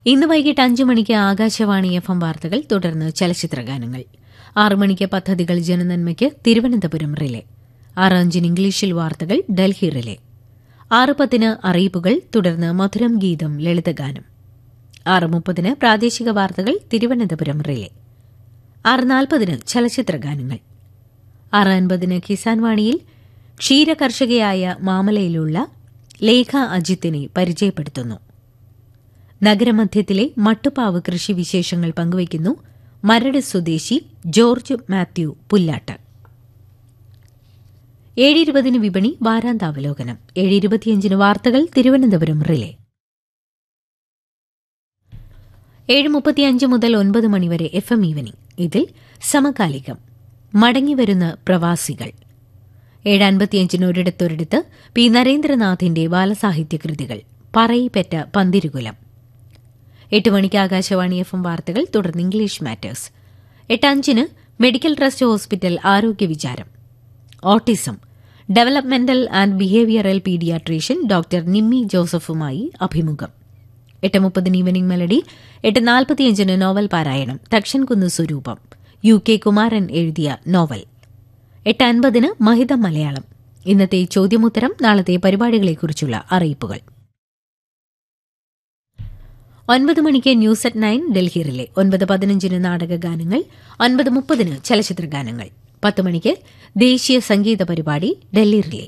ഇന്ന് വൈകിട്ട് 5 മണിക്ക് ആകാശവാണി FM വാർത്തകൾ, തുടർന്ന് ചലച്ചിത്രഗാനങ്ങൾ. 6 മണിക്ക് പദ്ധതികൾ ജനനന്മയ്ക്ക് തിരുവനന്തപുരം റിലേ. 6:05 ഇംഗ്ലീഷിൽ വാർത്തകൾ, ഡൽഹി റിലേ. 6:10 അറിയിപ്പുകൾ, തുടർന്ന് മധുരം ഗീതം, ലളിതഗാനം. 6:30 പ്രാദേശിക വാർത്തകൾ, തിരുവനന്തപുരം റിലേ. 6:40 ചലച്ചിത്രഗാനങ്ങൾ. 6:50 കിസാൻ വാണിയിൽ ക്ഷീരകർഷകയായ മാമലയിലുള്ള ലേഖ അജിത്തിനെ പരിചയപ്പെടുത്തുന്നു. നഗരമധ്യത്തിലെ മട്ടുപ്പാവ് കൃഷി വിശേഷങ്ങൾ പങ്കുവയ്ക്കുന്നു മരട് സ്വദേശി ജോർജ് മാത്യു പുല്ലാട്ട്. 7:20 വിപണി വാരാന്താവലോകനം. 7:25 വാർത്തകൾ, തിരുവനന്തപുരം റിലേ. 7:35 മുതൽ 9 മണിവരെ FM ഈവനിംഗ്. ഇതിൽ സമകാലികം, മടങ്ങിവരുന്ന പ്രവാസികൾ. 7:55 ഒരിടത്തൊരിടത്ത് പി നരേന്ദ്രനാഥിന്റെ ബാലസാഹിത്യകൃതികൾ, പറയിപ്പറ്റ പന്തിരുകുലം. 8 മണിക്ക് ആകാശവാണി FM വാർത്തകൾ, തുടർന്ന് English matters. 8:05 medical trust hospital ആരോഗ്യ വിചാരം. Autism, developmental and behavioural paediatrician doctor Nimmi ജോസഫുമായി അഭിമുഖം. 8:30 ഈവനിംഗ് മെലഡി. 8:45 നോവൽ പാരായണം, തക്ഷൻകുന്ന് സ്വരൂപം, UK കുമാരൻ എഴുതിയ നോവൽ. 8:50 മഹിതം മലയാളം. ഇന്നത്തെ ചോദ്യമുത്തരം, നാളത്തെ പരിപാടികളെക്കുറിച്ചുള്ള അറിയിപ്പുകൾ. 9 മണിക്ക് ന്യൂസ് അറ്റ് 9 ഡൽഹി റിലേ. 9:15 നാടകഗാനങ്ങൾ. 9:30 ചലച്ചിത്രഗാനങ്ങൾ. 10 മണിക്ക് ദേശീയ സംഗീത പരിപാടി, ഡൽഹി റിലേ.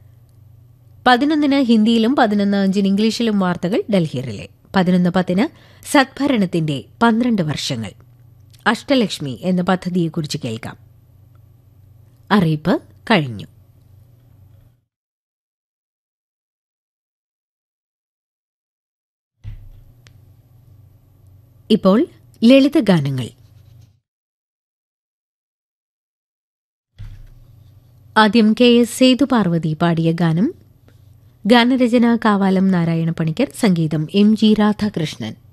11 ഹിന്ദിയിലും 11:05 ഇംഗ്ലീഷിലും വാർത്തകൾ, ഡൽഹി റിലേ. 11:10 സദ്ഭരണത്തിന്റെ 12 വർഷങ്ങൾ, അഷ്ടലക്ഷ്മി എന്ന പദ്ധതിയെക്കുറിച്ച് കേൾക്കാം. അറിയിപ്പ് കഴിഞ്ഞു. ഇപ്പോൾ ലളിതഗാനങ്ങൾ. ആദ്യം KS സേതുപാർവതി പാടിയ ഗാനം. ഗാനരചന കാവാലം നാരായണ പണിക്കർ, സംഗീതം MG രാധാകൃഷ്ണൻ.